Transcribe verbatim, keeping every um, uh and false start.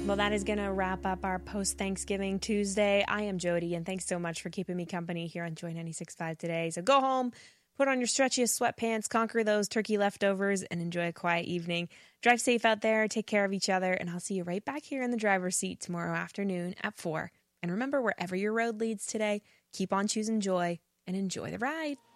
Well, that is going to wrap up our post-Thanksgiving Tuesday. I am Jody, and thanks so much for keeping me company here on Joy ninety-six point five today. So go home, put on your stretchiest sweatpants, conquer those turkey leftovers, and enjoy a quiet evening. Drive safe out there, take care of each other, and I'll see you right back here in the driver's seat tomorrow afternoon at four. And remember, wherever your road leads today, keep on choosing joy and enjoy the ride.